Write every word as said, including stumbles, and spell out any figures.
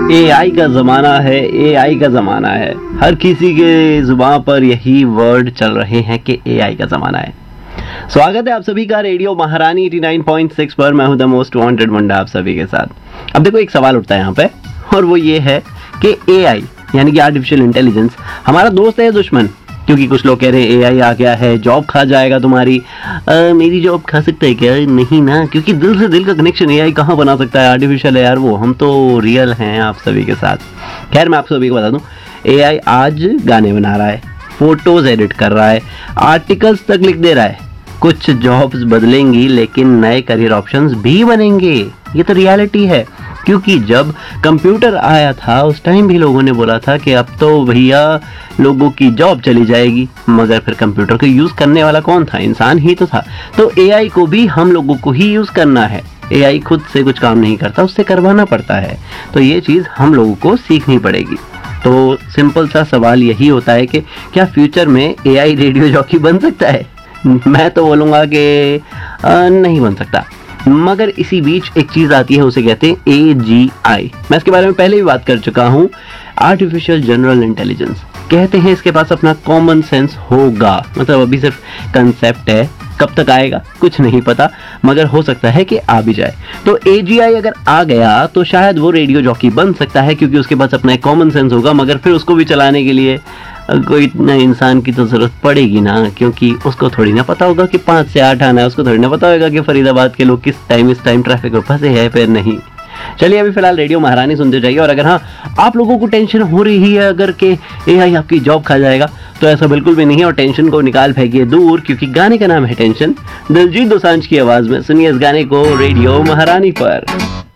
AI का ज़माना है, एआई का ज़माना है। हर किसी के ज़ुबान पर यही वर्ड चल रहे हैं कि एआई का ज़माना है। स्वागत है आप सभी का रेडियो महारानी नवासी पॉइंट सिक्स पर। मैं हूं द मोस्ट वांटेड मुंडा आप सभी के साथ। अब देखो, एक सवाल उठता है यहाँ पे, और वो ये है कि एआई यानी कि आर्टिफिशियल इंटेलिजेंस हमारा दोस्त है या दुश्मन? क्योंकि कुछ लोग कह रहे हैं एआई आ गया है, जॉब खा जाएगा तुम्हारी। आ, मेरी जॉब खा सकता है क्या? नहीं ना, क्योंकि दिल से दिल का कनेक्शन एआई कहाँ बना सकता है? आर्टिफिशियल है यार वो, हम तो रियल हैं आप सभी के साथ। खैर, मैं आप सभी को बता दूं, एआई आज गाने बना रहा है, फोटोज एडिट कर रहा है, आर्टिकल्स तक लिख दे रहा है। कुछ जॉब्स बदलेंगी लेकिन नए करियर ऑप्शंस भी बनेंगे। ये तो रियलिटी है, क्योंकि जब कंप्यूटर आया था उस टाइम भी लोगों ने बोला था कि अब तो भैया लोगों की जॉब चली जाएगी, मगर फिर कंप्यूटर को यूज करने वाला कौन था? इंसान ही तो था। तो एआई को भी हम लोगों को ही यूज करना है। एआई खुद से कुछ काम नहीं करता, उससे करवाना पड़ता है। तो ये चीज हम लोगों को सीखनी पड़ेगी। तो सिंपल सा सवाल यही होता है कि क्या फ्यूचर में एआई रेडियो जॉकी बन सकता है? मैं तो बोलूँगा कि नहीं बन सकता। मगर इसी बीच एक चीज़ आती है, उसे कहते हैं ए जी आई। मैं इसके बारे में पहले भी बात कर चुका हूँ। आर्टिफिशियल जनरल इंटेलिजेंस कहते हैं इसके पास अपना कॉमन सेंस होगा। मतलब अभी सिर्फ कंसेप्ट है, कब तक आएगा कुछ नहीं पता, मगर हो सकता है कि आ भी जाए। तो ए जी आई अगर आ गया तो शायद वो रेडियो जॉकी बन सकता है, क्योंकि उसके पास अपना एक कॉमन सेंस होगा। मगर फिर उसको भी चलाने के लिए कोई इतना इंसान की तो जरूरत पड़ेगी ना, क्योंकि उसको थोड़ी ना पता होगा कि पाँच से आठ आना है, उसको थोड़ी ना पता होगा कि फरीदाबाद के लोग किस टाइम इस टाइम ट्रैफिक में फंसे हैं फिर नहीं। चलिए, अभी फिलहाल रेडियो महारानी सुनते जाइए। और अगर हाँ, आप लोगों को टेंशन हो रही है अगर के एआई आपकी जॉब खा जाएगा, तो ऐसा बिल्कुल भी नहीं है। और टेंशन को निकाल फेंकिए दूर, क्योंकि गाने का नाम है टेंशन। दिलजीत दोसांझ की आवाज में सुनिए इस गाने को रेडियो महारानी पर।